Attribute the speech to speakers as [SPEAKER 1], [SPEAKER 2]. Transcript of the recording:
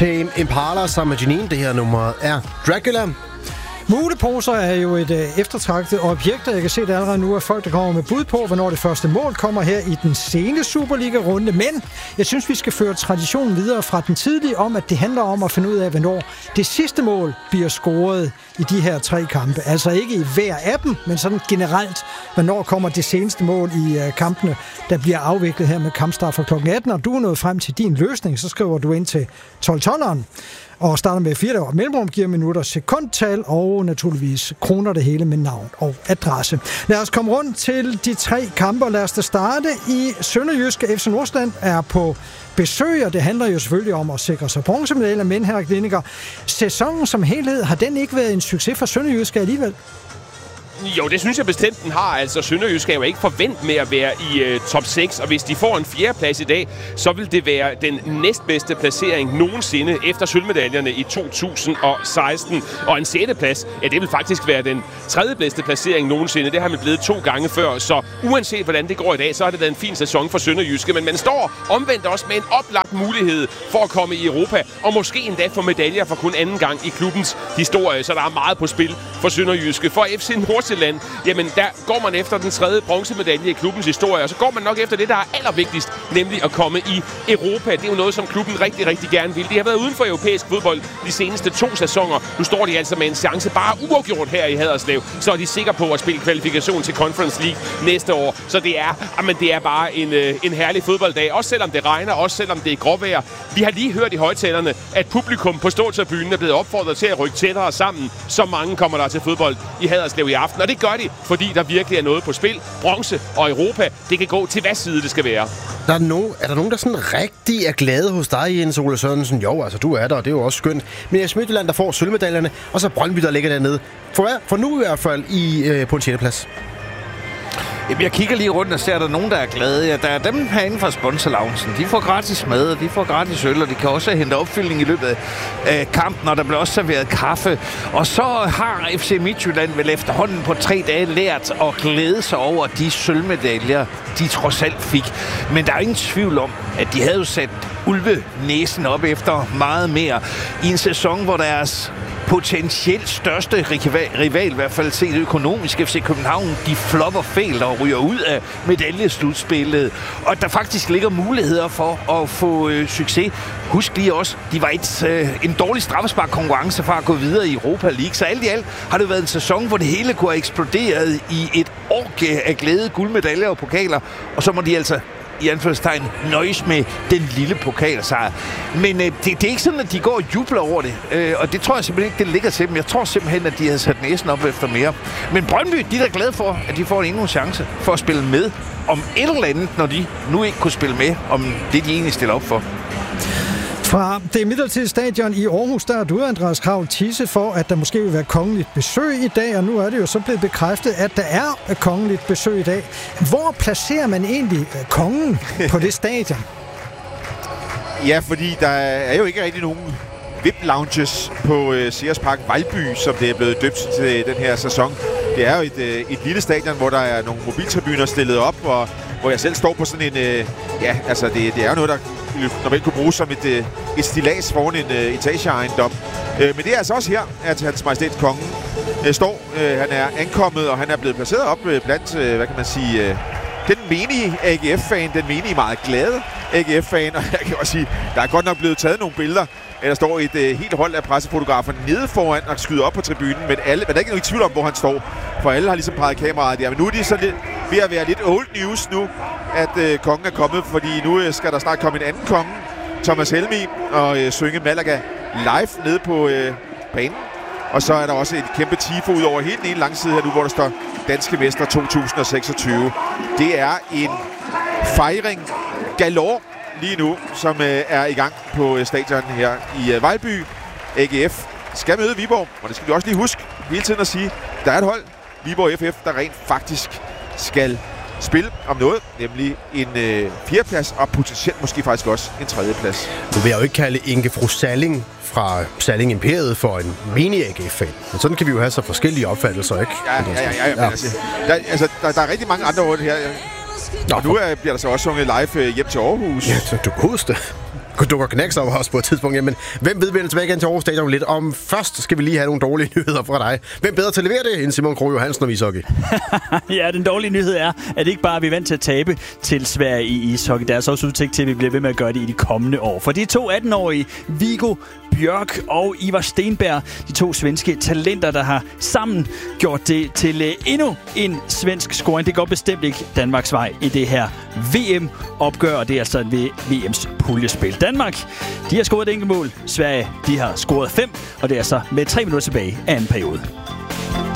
[SPEAKER 1] Tame Impala sammen med Janine. Det her nummer er Dracula.
[SPEAKER 2] Muleposer er jo et eftertragtet objekt, og jeg kan se det allerede nu, at folk, der kommer med bud på, hvornår det første mål kommer her i den sene Superliga-runde. Men jeg synes, vi skal føre traditionen videre fra den tidlige om, at det handler om at finde ud af, hvornår det sidste mål bliver scoret i de her 3 kampe. Altså ikke i hver af dem, men sådan generelt, hvornår kommer det seneste mål i kampene, der bliver afviklet her med kampstart fra kl. 18. Og du er nået frem til din løsning, så skriver du ind til 12-12'eren. Og starter med 4 år mellemrum, giver minutter, sekundtal og naturligvis kroner det hele med navn og adresse. Lad os komme rundt til de 3 kampe, og lad os da starte i Sønderjyske. FC Nordsjælland er på besøg, og det handler jo selvfølgelig om at sikre sig bronzemedaljer, men Henrik Lindinger, sæsonen som helhed, har den ikke været en succes for Sønderjyske alligevel?
[SPEAKER 3] Jo, det synes jeg bestemt, den har. Altså, Sønderjysk skal jo ikke forvente med at være i top 6, og hvis de får en 4. plads i dag, så vil det være den næstbedste placering nogensinde efter sølvmedaljerne i 2016. Og en 6. plads, ja, det vil faktisk være den 3. bedste placering nogensinde. Det har man blevet 2 gange før, så uanset hvordan det går i dag, så har det været en fin sæson for Sønderjyske. Men man står omvendt også med en oplagt mulighed for at komme i Europa, og måske endda få medaljer for kun anden gang i klubbens historie. Så der er meget på spil for Sønderjyske. For FC Nordsjælland, jamen der går man efter den 3. bronzemedalje i klubbens historie, og så går man nok efter det, der er allervigtigst, nemlig at komme i Europa. Det er jo noget, som klubben rigtig, rigtig gerne vil. De har været uden for europæisk fodbold de seneste 2 sæsoner. Nu står de altså med en chance bare uafgjort her i Haderslev. Så er de sikre på at spille kvalifikation til Conference League næste år. Så det er bare en herlig fodbolddag. Også selvom det regner, også selvom det er gråvejr. Vi har lige hørt i højtalerne, at publikum på ståtribunen er blevet opfordret til at rykke tættere sammen. Så mange kommer der til fodbold i Haderslev i aften. Og det gør de, fordi der virkelig er noget på spil. Bronze og Europa, det kan gå til hvad side det skal være.
[SPEAKER 1] Er der nogen, der sådan rigtig er glade hos dig, Jens Ole Sørensen? Jo, altså du er der, og det er jo også skønt. Men det er Midtjylland, der får sølvmedaljerne, og så Brøndby, der ligger dernede. For nu i hvert fald på en 6. plads.
[SPEAKER 4] Jeg kigger lige rundt og ser, at der er nogen, der er glade. Ja, der er dem herinde fra sponsorloungen. De får gratis mad, og de får gratis øl, og de kan også hente opfyldning i løbet af kampen, og der bliver også serveret kaffe. Og så har FC Midtjylland vel efterhånden på 3 dage lært at glæde sig over de sølvmedaljer, de trods alt fik. Men der er ingen tvivl om, at de havde jo sat ulvenæsen op efter meget mere i en sæson, hvor deres potentielt største rival, i hvert fald set økonomisk, FC København, de flopper fælt og ryger ud af medaljeslutspillet. Og der faktisk ligger muligheder for at få succes. Husk lige også, de var en dårlig straffespark-konkurrence for at gå videre i Europa League. Så alt i alt har det været en sæson, hvor det hele kunne have eksploderet i et orgie af glæde, guldmedaljer og pokaler. Og så må de altså i anførselstegn nøjes med den lille pokalsejr. Men det er ikke sådan, at de går og jubler over det. Og det tror jeg simpelthen ikke, det ligger til dem. Jeg tror simpelthen, at de havde sat næsen op efter mere. Men Brøndby, de er da glade for, at de får endnu en chance for at spille med om et eller andet, når de nu ikke kunne spille med om det, de egentlig stiller op for.
[SPEAKER 2] Fra det midlertidige stadion i Aarhus, der er du, Andreas Kraul, tisse for, at der måske vil være kongeligt besøg i dag, og nu er det jo så blevet bekræftet, at der er kongeligt besøg i dag. Hvor placerer man egentlig kongen på det stadion?
[SPEAKER 5] Ja, fordi der er jo ikke rigtig nogen VIP-lounges på Sears Park Vejlby, som det er blevet døbt til den her sæson. Det er jo et lille stadion, hvor der er nogle mobiltribuner stillet op, og hvor jeg selv står på sådan en... det er jo noget, der normalt kunne bruges som et stillads foran en etageejendom. Men det er altså også her, at Hans Majestæt Kongen står. Han er ankommet, og han er blevet placeret op blandt, den menige AGF-fan, den menige meget glade AGF-fan. Og jeg kan også sige, der er godt nok blevet taget nogle billeder. Der står et helt hold af pressefotografer nede foran og skyder op på tribunen, men der er ikke nogen tvivl om, hvor han står. For alle har ligesom peget kameraet der. Men nu er de så ved at være lidt old news nu, at kongen er kommet, fordi nu skal der snart komme en anden konge, Thomas Helmig, og synge Malaga live nede på banen. Og så er der også et kæmpe tifo ud over hele den ene langside her nu, hvor der står Danske Mester 2026. Det er en fejring galore lige nu, som er i gang på stadion her i Vejlby. AGF skal møde Viborg, og det skal vi også lige huske hele tiden at sige. Der er et hold, Viborg FF, der rent faktisk skal spille om noget, nemlig en 4. plads, og potentielt måske faktisk også en 3. plads.
[SPEAKER 1] Nu vil jeg jo ikke kalde Inge Fru Salling fra Salling Imperiet for en mini-AGF-fan. Men sådan kan vi jo have så forskellige opfattelser, ikke?
[SPEAKER 5] Ja. Der er rigtig mange andre ord her. Og nu bliver der så også sunget live hjem til Aarhus.
[SPEAKER 1] Ja, du godeste. dukker knæks op også på et tidspunkt. Jamen, hvem ved, vi er tilbage igen til Aarhus Stadion lidt om? Først skal vi lige have nogle dårlige nyheder fra dig. Hvem bedre til at levere det end Simon Krogh Johansen og ishockey?
[SPEAKER 6] Ja, den dårlige nyhed er, at ikke bare vi er vant til at tabe til Sverige i ishockey. Der er så også udsigt til, at vi bliver ved med at gøre det i de kommende år. For de 2 18-årige, Viggo Bjørk og Ivar Stenberg, de 2 svenske talenter, der har sammen gjort det til endnu en svensk scoring. Det går bestemt ikke Danmarks vej i det her VM-opgør, og det er altså ved VM's puljespil. Danmark, de har scoret et enkelt mål. Sverige, de har scoret 5, og det er altså med 3 minutter tilbage af anden periode.